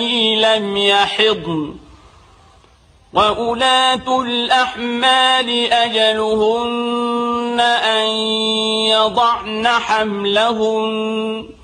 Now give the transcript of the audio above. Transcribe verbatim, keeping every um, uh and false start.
لم يحضن وأولاة الأحمال أجلهن أن يضعن حملهن